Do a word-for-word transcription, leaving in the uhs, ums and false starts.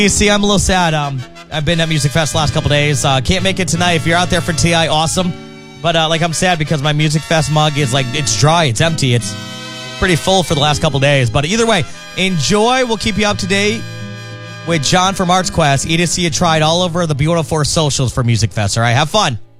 You see, I'm a little sad. Um, I've been at Music Fest the last couple days. Uh, can't make it tonight. If you're out there for T I, awesome. But uh, like I'm sad because my Music Fest mug is like, it's dry, it's empty, it's pretty full for the last couple days. But either way, enjoy. We'll keep you up to date with John from Arts Quest. E to C you tried all over the beautiful socials for Music Fest. All right, have fun.